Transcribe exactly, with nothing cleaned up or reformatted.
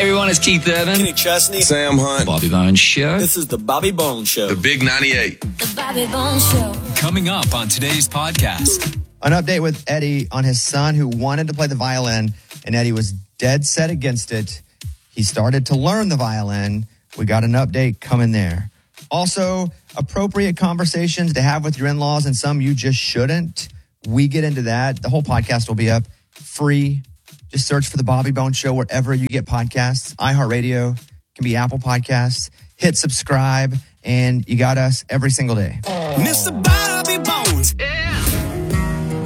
everyone, it's Keith Urban. Kenny Chesney. Sam Hunt. Bobby Bones Show. This is the Bobby Bones Show. The Big ninety-eight. The Bobby Bones Show. Coming up on today's podcast. An update with Eddie on his son who wanted to play the violin, and Eddie was dead set against it. He started to learn the violin. We got an update coming there. Also, appropriate conversations to have with your in-laws and some you just shouldn't. We get into that. The whole podcast will be up free. Just search for The Bobby Bones Show wherever you get podcasts. iHeartRadio, can be Apple Podcasts. Hit subscribe, and you got us every single day. Mister Bobby.